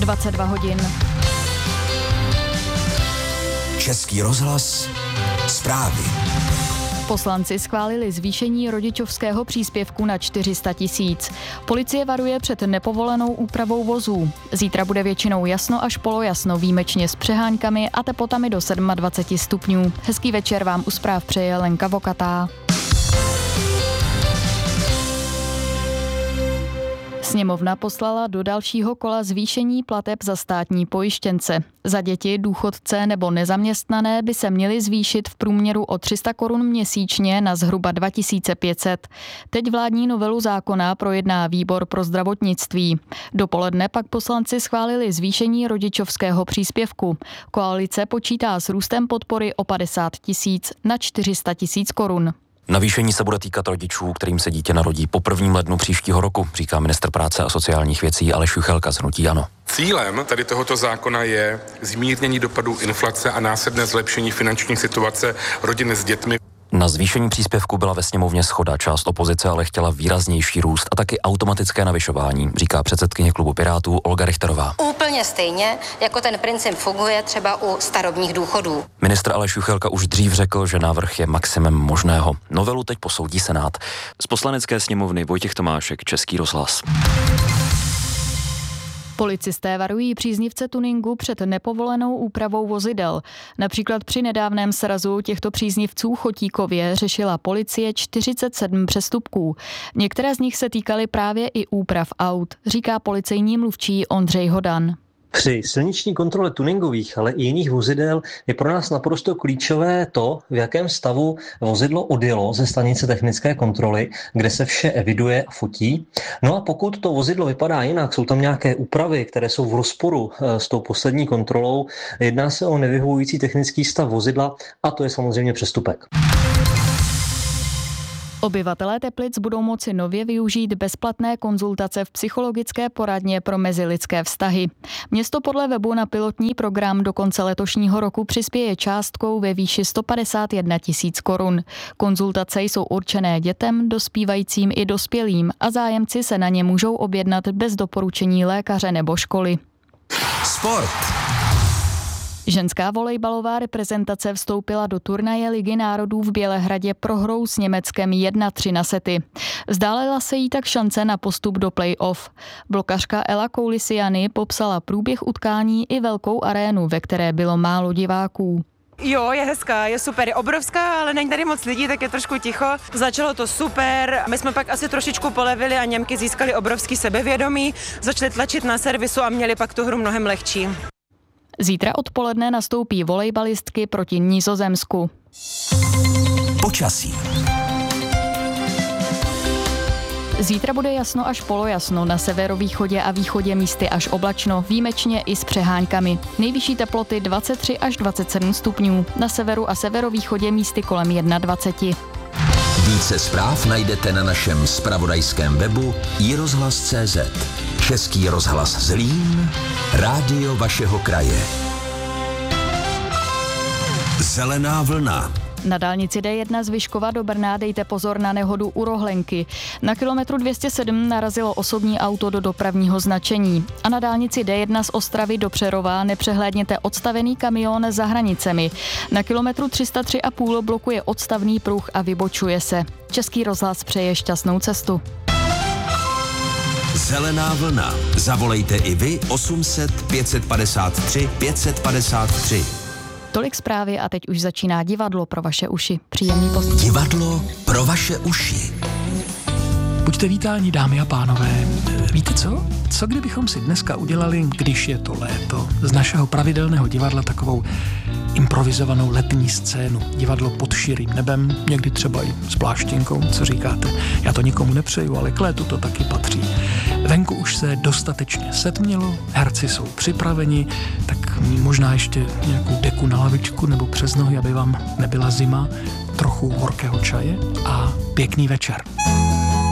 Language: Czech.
22 hodin. Český rozhlas, zprávy. Poslanci schválili zvýšení rodičovského příspěvku na 400 000. Policie varuje před nepovolenou úpravou vozů. Zítra bude většinou jasno až polojasno, výjimečně s přeháňkami a teplotami do 27 stupňů. Hezký večer vám u zpráv přeje Lenka Vokatá. Sněmovna poslala do dalšího kola zvýšení plateb za státní pojištěnce. Za děti, důchodce nebo nezaměstnané by se měly zvýšit v průměru o 300 korun měsíčně na zhruba 2500. Teď vládní novelu zákona projedná výbor pro zdravotnictví. Dopoledne pak poslanci schválili zvýšení rodičovského příspěvku. Koalice počítá s růstem podpory o 50 000 na 400 000 korun. Navýšení se bude týkat rodičů, kterým se dítě narodí po 1. lednu příštího roku, říká ministr práce a sociálních věcí Aleš Juchelka z hnutí ANO. Cílem tady tohoto zákona je zmírnění dopadů inflace a následné zlepšení finanční situace rodin s dětmi. Na zvýšení příspěvku byla ve sněmovně shoda, část opozice ale chtěla výraznější růst a taky automatické navyšování, říká předsedkyně klubu Pirátů Olga Richterová. Úplně stejně, jako ten princip funguje třeba u starobních důchodů. Ministr Aleš Juchelka už dřív řekl, že návrh je maximem možného. Novelu teď posoudí Senát. Z Poslanecké sněmovny Vojtěch Tomášek, Český rozhlas. Policisté varují příznivce tuningu před nepovolenou úpravou vozidel. Například při nedávném srazu těchto příznivců Chotíkově řešila policie 47 přestupků. Některé z nich se týkaly právě i úprav aut, říká policejní mluvčí Ondřej Hodan. Při silniční kontrole tuningových, ale i jiných vozidel je pro nás naprosto klíčové to, v jakém stavu vozidlo odjelo ze stanice technické kontroly, kde se vše eviduje a fotí. No a pokud to vozidlo vypadá jinak, jsou tam nějaké úpravy, které jsou v rozporu s tou poslední kontrolou, jedná se o nevyhovující technický stav vozidla a to je samozřejmě přestupek. Obyvatelé Teplic budou moci nově využít bezplatné konzultace v psychologické poradně pro mezilidské vztahy. Město podle webu na pilotní program do konce letošního roku přispěje částkou ve výši 151 000 korun. Konzultace jsou určené dětem, dospívajícím i dospělým a zájemci se na ně můžou objednat bez doporučení lékaře nebo školy. Sport. Ženská volejbalová reprezentace vstoupila do turnaje Ligy národů v Bělehradě prohrou s Německem 1-3 na sety. Vzdálila se jí tak šance na postup do play-off. Blokařka Ela Koulisiany popsala průběh utkání i velkou arénu, ve které bylo málo diváků. Jo, je hezká, je super, je obrovská, ale není tady moc lidí, tak je trošku ticho. Začalo to super, my jsme pak asi trošičku polevili a Němky získali obrovský sebevědomí, začali tlačit na servisu a měli pak tu hru mnohem lehčí. Zítra odpoledne nastoupí volejbalistky proti Nizozemsku. Počasí. Zítra bude jasno až polojasno, na severovýchodě a východě místy až oblačno, výjimečně i s přeháňkami. Nejvyšší teploty 23 až 27 stupňů, na severu a severovýchodě místy kolem 21. Více zpráv najdete na našem zpravodajském webu iRozhlas.cz. Český rozhlas Zlín, rádio vašeho kraje. Zelená vlna. Na dálnici D1 z Vyškova do Brna dejte pozor na nehodu u Rohlenky. Na kilometru 207 narazilo osobní auto do dopravního značení. A na dálnici D1 z Ostravy do Přerova nepřehlédněte odstavený kamion za hranicemi. Na kilometru 303,5 blokuje odstavný pruh a vybočuje se. Český rozhlas přeje šťastnou cestu. Zelená vlna. Zavolejte i vy 800 553 553. Tolik zprávy a teď už začíná divadlo pro vaše uši. Příjemný poslech. Divadlo pro vaše uši. Buďte vítáni, dámy a pánové. Víte co? Co kdybychom si dneska udělali, když je to léto, z našeho pravidelného divadla takovou improvizovanou letní scénu. Divadlo pod širým nebem, někdy třeba i s pláštěnkou, co říkáte? Já to nikomu nepřeju, ale k létu to taky patří. Venku už se dostatečně setmělo, herci jsou připraveni, tak možná ještě nějakou deku na lavičku nebo přes nohy, aby vám nebyla zima, trochu horkého čaje a pěkný večer.